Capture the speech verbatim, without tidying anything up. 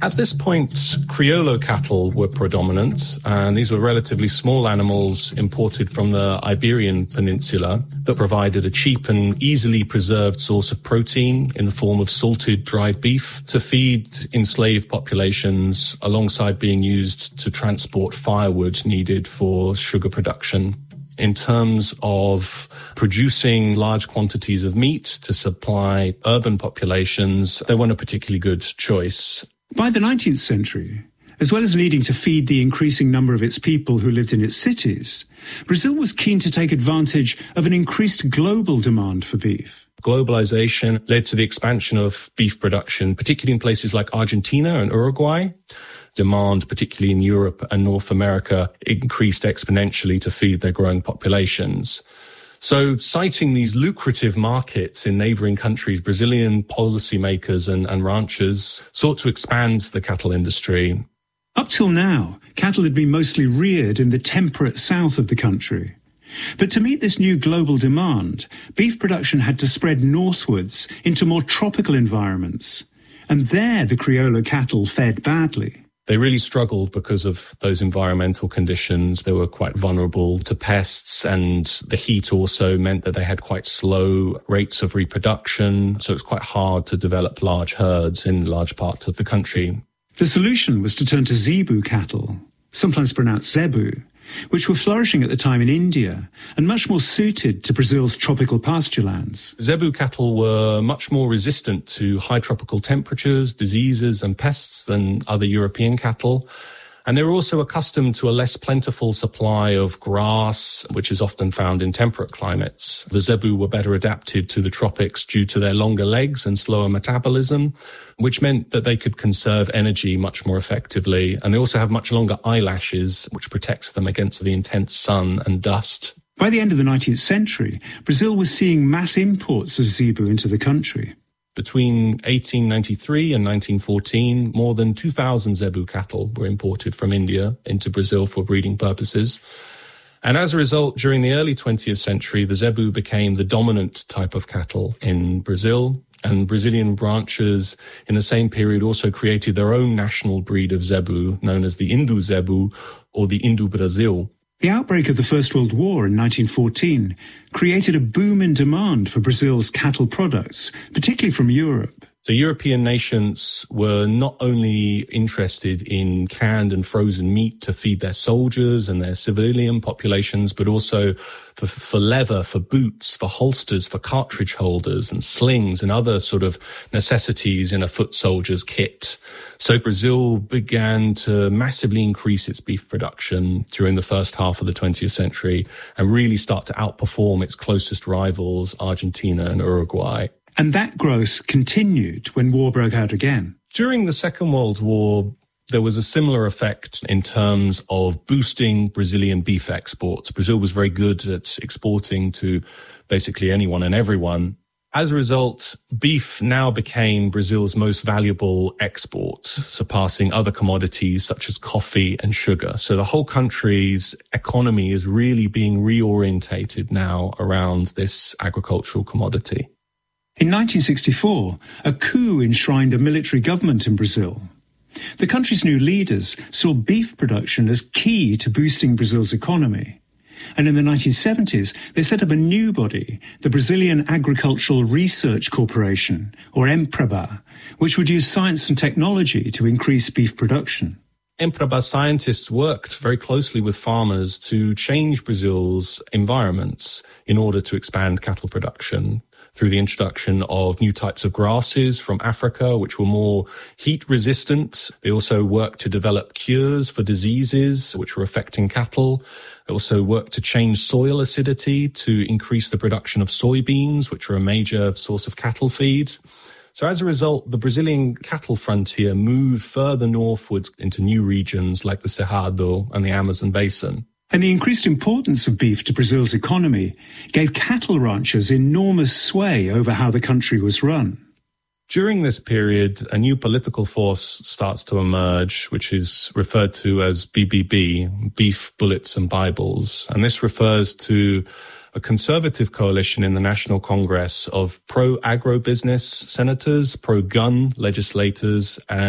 At this point, Criollo cattle were predominant, and these were relatively small animals imported from the Iberian Peninsula that provided a cheap and easily preserved source of protein in the form of salted dried beef to feed enslaved populations, alongside being used to transport firewood needed for sugar production. In terms of producing large quantities of meat to supply urban populations, they weren't a particularly good choice. By the nineteenth century, as well as needing to feed the increasing number of its people who lived in its cities, Brazil was keen to take advantage of an increased global demand for beef. Globalization led to the expansion of beef production, particularly in places like Argentina and Uruguay. Demand, particularly in Europe and North America, increased exponentially to feed their growing populations. So, citing these lucrative markets in neighboring countries, Brazilian policymakers and, and ranchers sought to expand the cattle industry. Up till now, cattle had been mostly reared in the temperate south of the country. But to meet this new global demand, beef production had to spread northwards into more tropical environments. And there the Criollo cattle fared badly. They really struggled because of those environmental conditions. They were quite vulnerable to pests, and the heat also meant that they had quite slow rates of reproduction. So it's quite hard to develop large herds in large parts of the country. The solution was to turn to zebu cattle, sometimes pronounced zebu, which were flourishing at the time in India and much more suited to Brazil's tropical pasturelands. Zebu cattle were much more resistant to high tropical temperatures, diseases and pests than other European cattle. And they were also accustomed to a less plentiful supply of grass, which is often found in temperate climates. The zebu were better adapted to the tropics due to their longer legs and slower metabolism, which meant that they could conserve energy much more effectively. And they also have much longer eyelashes, which protects them against the intense sun and dust. By the end of the nineteenth century, Brazil was seeing mass imports of zebu into the country. Between eighteen ninety-three and nineteen fourteen, more than two thousand zebu cattle were imported from India into Brazil for breeding purposes. And as a result, during the early twentieth century, the zebu became the dominant type of cattle in Brazil. And Brazilian ranchers in the same period also created their own national breed of zebu, known as the Indu zebu or the Indu Brasil. The outbreak of the First World War in nineteen fourteen created a boom in demand for Brazil's cattle products, particularly from Europe. So European nations were not only interested in canned and frozen meat to feed their soldiers and their civilian populations, but also for, for leather, for boots, for holsters, for cartridge holders and slings and other sort of necessities in a foot soldier's kit. So Brazil began to massively increase its beef production during the first half of the twentieth century and really start to outperform its closest rivals, Argentina and Uruguay. And that growth continued when war broke out again. During the Second World War, there was a similar effect in terms of boosting Brazilian beef exports. Brazil was very good at exporting to basically anyone and everyone. As a result, beef now became Brazil's most valuable export, surpassing other commodities such as coffee and sugar. So the whole country's economy is really being reorientated now around this agricultural commodity. In nineteen sixty-four, a coup enshrined a military government in Brazil. The country's new leaders saw beef production as key to boosting Brazil's economy. And in the nineteen seventies, they set up a new body, the Brazilian Agricultural Research Corporation, or Embrapa, which would use science and technology to increase beef production. Embrapa scientists worked very closely with farmers to change Brazil's environments in order to expand cattle production through the introduction of new types of grasses from Africa, which were more heat resistant. They also worked to develop cures for diseases which were affecting cattle. They also worked to change soil acidity to increase the production of soybeans, which are a major source of cattle feed. So as a result, the Brazilian cattle frontier moved further northwards into new regions like the Cerrado and the Amazon basin. And the increased importance of beef to Brazil's economy gave cattle ranchers enormous sway over how the country was run. During this period, a new political force starts to emerge, which is referred to as B B B, Beef, Bullets and Bibles. And this refers to a conservative coalition in the National Congress of pro-agribusiness senators, pro-gun legislators, and